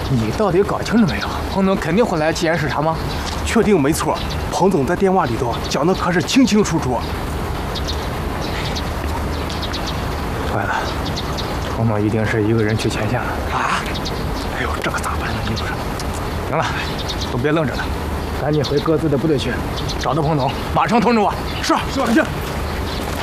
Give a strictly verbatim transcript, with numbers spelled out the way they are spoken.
你到底搞清楚没有？彭总肯定会来纪检视察吗？ 确定没错，彭总在电话里头讲的可是清清楚楚。 坏了，彭总一定是一个人去前线了啊！哎呦，这可咋办呢？你说。 行了，都别愣着了，赶紧回各自的部队去，找到彭总，马上通知我。 是，是，再见。